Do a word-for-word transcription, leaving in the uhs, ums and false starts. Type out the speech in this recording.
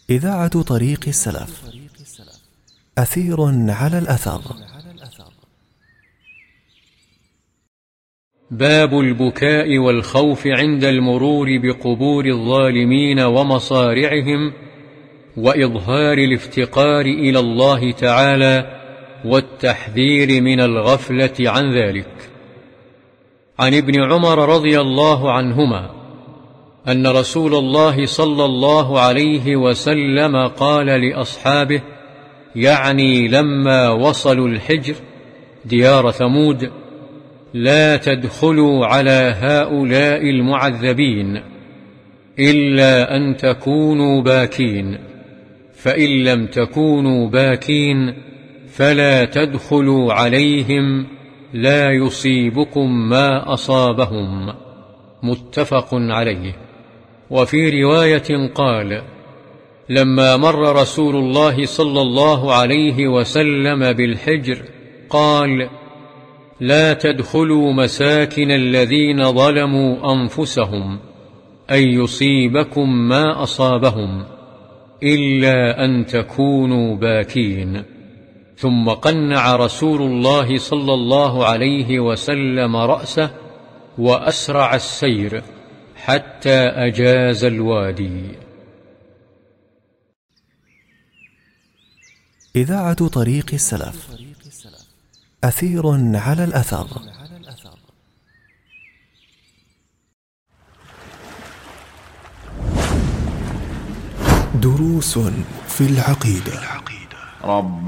إذاعة طريق السلف. أثير على الأثر. باب البكاء والخوف عند المرور بقبور الظالمين ومصارعهم، وإظهار الافتقار إلى الله تعالى والتحذير من الغفلة عن ذلك. عن ابن عمر رضي الله عنهما أن رسول الله صلى الله عليه وسلم قال لأصحابه، يعني لما وصلوا الحجر ديار ثمود: لا تدخلوا على هؤلاء المعذبين إلا أن تكونوا باكين، فإن لم تكونوا باكين فلا تدخلوا عليهم لا يصيبكم ما أصابهم. متفق عليه. وفي رواية قال: لما مر رسول الله صلى الله عليه وسلم بالحجر قال: لا تدخلوا مساكن الذين ظلموا أنفسهم أن يصيبكم ما أصابهم إلا أن تكونوا باكين. ثم قنع رسول الله صلى الله عليه وسلم رأسه وأسرع السير حتى أجاز الوادي. إذاعة طريق السلف. أثير على الأثر. دروس في العقيدة.